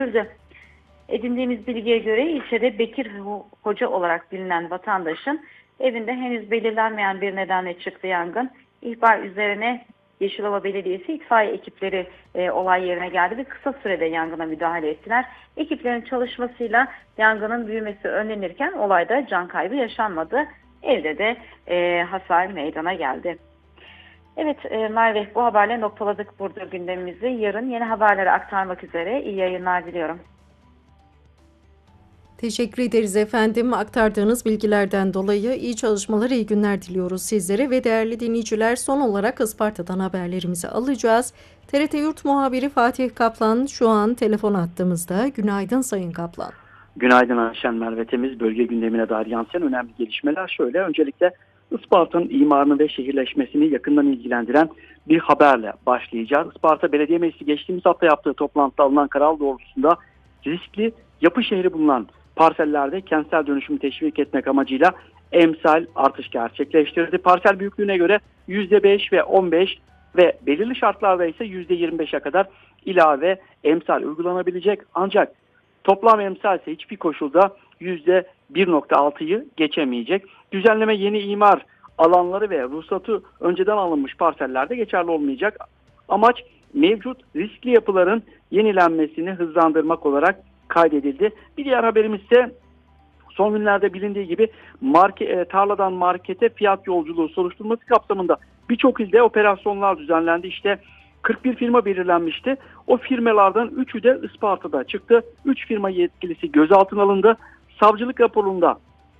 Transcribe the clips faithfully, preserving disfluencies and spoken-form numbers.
Edindiğimiz bilgiye göre ilçede Bekir Hoca olarak bilinen vatandaşın evinde henüz belirlenmeyen bir nedenle çıktı yangın. İhbar üzerine Yeşilova Belediyesi itfaiye ekipleri e, olay yerine geldi ve kısa sürede yangına müdahale ettiler. Ekiplerin çalışmasıyla yangının büyümesi önlenirken olayda can kaybı yaşanmadı. Evde de e, hasar meydana geldi. Evet e, Merve, bu haberle noktaladık burada gündemimizi. Yarın yeni haberleri aktarmak üzere iyi yayınlar diliyorum. Teşekkür ederiz efendim. Aktardığınız bilgilerden dolayı iyi çalışmalar, iyi günler diliyoruz sizlere ve değerli dinleyiciler. Son olarak Isparta'dan haberlerimizi alacağız. T R T Yurt muhabiri Fatih Kaplan şu an telefon attığımızda. Günaydın Sayın Kaplan. Günaydın Ayşen, Merve Temiz. Bölge gündemine dair yansıyan önemli gelişmeler şöyle. Öncelikle Isparta'nın imarını ve şehirleşmesini yakından ilgilendiren bir haberle başlayacağız. Isparta Belediye Meclisi geçtiğimiz hafta yaptığı toplantıda alınan karar doğrultusunda riskli yapı şehri bulunan parsellerde kentsel dönüşümü teşvik etmek amacıyla emsal artış gerçekleştirdi. Parsel büyüklüğüne göre yüzde beş ve on beş ve belirli şartlarda ise yüzde yirmi beşe kadar ilave emsal uygulanabilecek. Ancak toplam emsal ise hiçbir koşulda yüzde bir nokta altıyı geçemeyecek. Düzenleme yeni imar alanları ve ruhsatı önceden alınmış parsellerde geçerli olmayacak. Amaç mevcut riskli yapıların yenilenmesini hızlandırmak olarak kaydedildi. Bir diğer haberimiz ise son günlerde bilindiği gibi marke, tarladan markete fiyat yolculuğu soruşturması kapsamında birçok ilde operasyonlar düzenlendi. İşte kırk bir firma belirlenmişti. O firmalardan üçü de Isparta'da çıktı. üç firma yetkilisi gözaltına alındı. Savcılık raporunda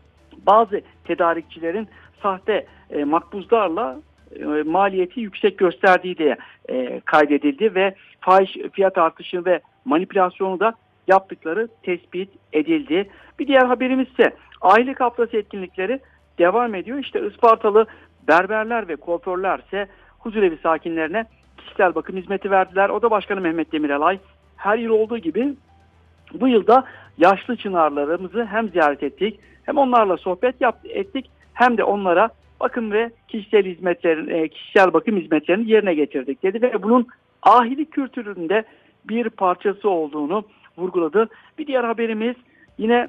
bazı tedarikçilerin sahte e, makbuzlarla e, maliyeti yüksek gösterdiği de e, kaydedildi ve fahiş fiyat artışı ve manipülasyonu da yaptıkları tespit edildi. Bir diğer haberimiz ise aile haftası etkinlikleri devam ediyor. İşte Ispartalı berberler ve kuaförler ise huzurevi sakinlerine kişisel bakım hizmeti verdiler. Oda Başkanı Mehmet Demirelay her yıl olduğu gibi bu yılda yaşlı çınarlarımızı hem ziyaret ettik, hem onlarla sohbet yap, ettik, hem de onlara bakım ve kişisel hizmetlerin, kişisel bakım hizmetlerini yerine getirdik dedi ve bunun ahilik kültüründe bir parçası olduğunu vurguladı. Bir diğer haberimiz yine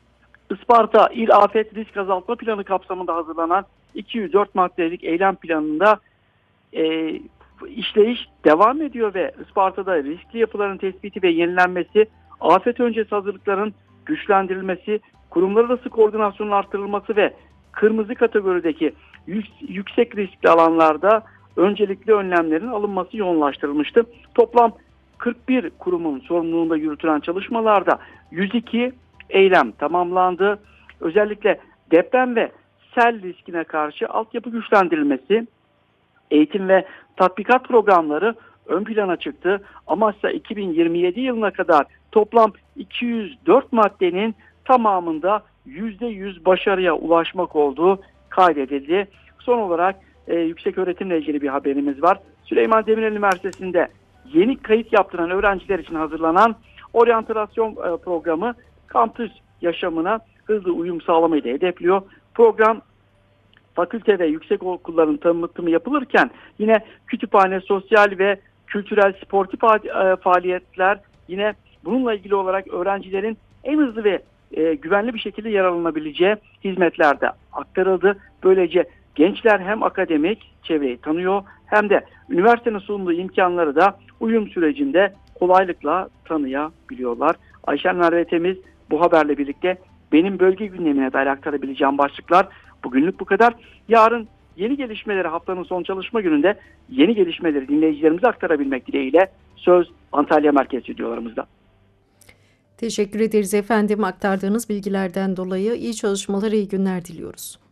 Isparta İl Afet Risk Azaltma Planı kapsamında hazırlanan iki yüz dört maddelik eylem planında e, işleyiş devam ediyor ve Isparta'da riskli yapıların tespiti ve yenilenmesi, afet öncesi hazırlıkların güçlendirilmesi, kurumlar arası koordinasyonun arttırılması ve kırmızı kategorideki yüksek riskli alanlarda öncelikli önlemlerin alınması yoğunlaştırılmıştı. Toplam kırk bir kurumun sorumluluğunda yürütülen çalışmalarda yüz iki eylem tamamlandı. Özellikle deprem ve sel riskine karşı altyapı güçlendirilmesi, eğitim ve tatbikat programları ön plana çıktı. Amaçsa iki bin yirmi yedi yılına kadar toplam iki yüz dört maddenin tamamında yüzde yüz başarıya ulaşmak olduğu kaydedildi. Son olarak e, yüksek öğretimle ilgili bir haberimiz var. Süleyman Demirel Üniversitesi'nde yeni kayıt yaptıran öğrenciler için hazırlanan oryantasyon e, programı kampüs yaşamına hızlı uyum sağlamayı da hedefliyor. Program fakülte ve yüksek okulların tanıtımı yapılırken yine kütüphane, sosyal ve kültürel, sportif faaliyetler yine bununla ilgili olarak öğrencilerin en hızlı ve e, güvenli bir şekilde yararlanabileceği hizmetlerde aktarıldı. Böylece gençler hem akademik çevreyi tanıyor hem de üniversitenin sunduğu imkanları da uyum sürecinde kolaylıkla tanıyabiliyorlar. Ayşen, Merve Temiz, bu haberle birlikte benim bölge gündemine dair aktarabileceğim başlıklar bugünlük bu kadar. Yarın yeni gelişmeleri, haftanın son çalışma gününde yeni gelişmeleri dinleyicilerimize aktarabilmek dileğiyle söz Antalya Merkez Stüdyolarımızda. Teşekkür ederiz efendim, aktardığınız bilgilerden dolayı iyi çalışmalar, iyi günler diliyoruz.